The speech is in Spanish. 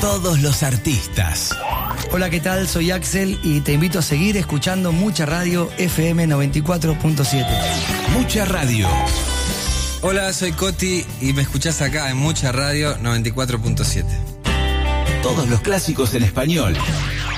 Todos los artistas. Hola, ¿qué tal? Soy Axel y te invito a seguir escuchando Mucha Radio FM 94.7. Mucha Radio. Hola, soy Coti y me escuchás acá en Mucha Radio 94.7. Todos los clásicos en español.